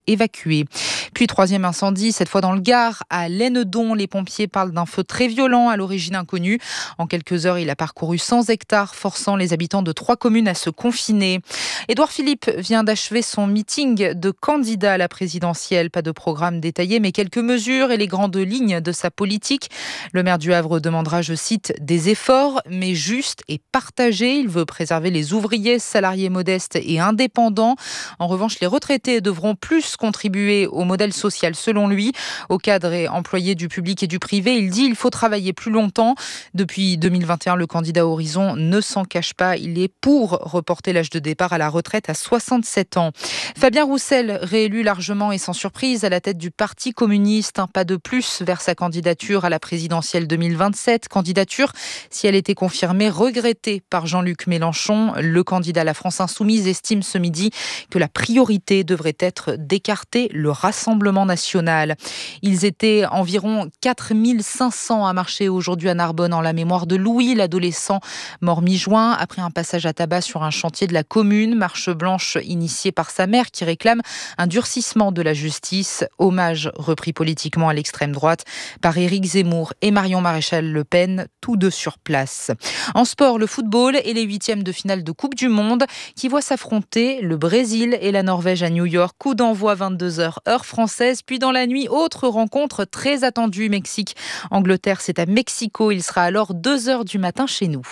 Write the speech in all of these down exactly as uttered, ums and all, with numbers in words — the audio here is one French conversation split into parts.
évacués. Puis troisième incendie, cette fois dans le Gard, à Lennedon. Les pompiers parlent d'un feu très violent à l'origine inconnue. En quelques heures, il a parcouru cent hectares, forçant les habitants de trois communes à se confiner. Édouard Philippe vient d'achever son meeting de candidat à la présidentielle. Pas de programme détaillé, mais quelques mesures et les grandes lignes de sa politique. Le maire du Havre demandera, je cite, des efforts, mais justes et partagés. Il veut préserver les ouvriers, salariés modestes et indépendants. En revanche, les retraités devront plus contribuer au modèle social selon lui. Aux cadres et employés du public et du privé, il dit qu'il faut travailler plus longtemps. Depuis deux mille vingt et un, le candidat Horizon ne s'en cache pas. Il est pour reporter l'âge de départ à la retraite à soixante-sept ans. Fabien Roussel, réélu largement et sans surprise à la tête du Parti communiste. Un pas de plus vers sa candidature à la présidentielle deux mille vingt-sept. Candidature, si elle était confirmée, regrettée par Jean-Luc Mélenchon. Le candidat à la France Insoumise estime ce midi que la priorité devrait être d'écarter le Rassemblement national. Ils étaient environ quatre mille cinq cents à marcher aujourd'hui à Narbonne en la mémoire de Louis, l'adolescent mort mi-juin après un passage à tabac sur un chantier de la commune. Marche blanche initiée par sa mère qui réclame un durcissement de la justice. Hommage repris politiquement à l'extrême droite par Éric Zemmour et Marion Maréchal Le Pen, tous deux sur place. En sport, le football et les huitièmes de finale de Coupe du Monde qui voient s'affronter le Brésil et la Norvège à New York. Coup d'envoi vingt-deux heures heure française. Puis dans la nuit, autre rencontre très attendue, Mexique-Angleterre. C'est à Mexico. Il sera alors deux heures du matin chez nous.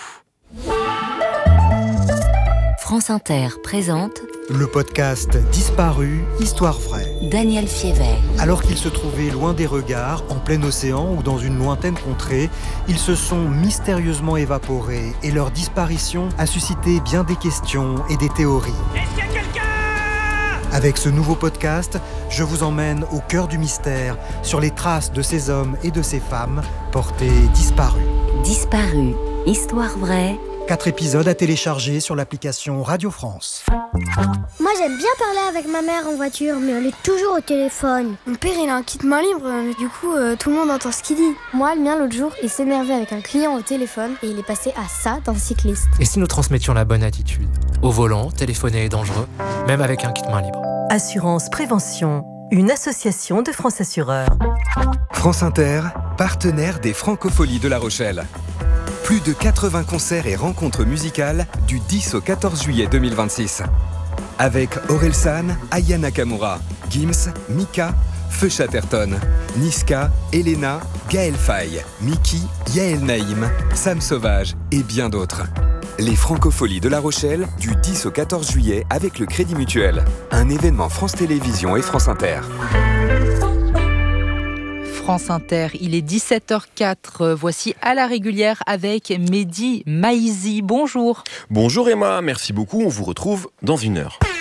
France Inter présente le podcast Disparu, Histoire vraie. Daniel Fiévert. Alors qu'ils se trouvaient loin des regards, en plein océan ou dans une lointaine contrée, ils se sont mystérieusement évaporés et leur disparition a suscité bien des questions et des théories. Est-ce qu'il y a quelqu'un ? Avec ce nouveau podcast, je vous emmène au cœur du mystère, sur les traces de ces hommes et de ces femmes portés disparus. Disparu, Histoire vraie. Quatre épisodes à télécharger sur l'application Radio France. Moi j'aime bien parler avec ma mère en voiture, mais elle est toujours au téléphone. Mon père il a un kit main libre, mais du coup euh, tout le monde entend ce qu'il dit. Moi le mien l'autre jour il s'énervait avec un client au téléphone et il est passé à ça d'un cycliste. Et si nous transmettions la bonne attitude ? Au volant, téléphoner est dangereux, même avec un kit main libre. Assurance Prévention, une association de France Assureurs. France Inter, partenaire des Francopholies de La Rochelle. Plus de quatre-vingts concerts et rencontres musicales du dix au quatorze juillet deux mille vingt-six. Avec Orelsan, Aya Nakamura, Gims, Mika, Feu Chatterton, Niska, Elena, Gaël Faye, Miki, Yael Naïm, Sam Sauvage et bien d'autres. Les Francopholies de La Rochelle du dix au quatorze juillet avec le Crédit Mutuel. Un événement France Télévisions et France Inter. France Inter, il est dix-sept heures quatre. Voici à la régulière avec Mehdi Maizi. Bonjour. Bonjour Emma, merci beaucoup. On vous retrouve dans une heure.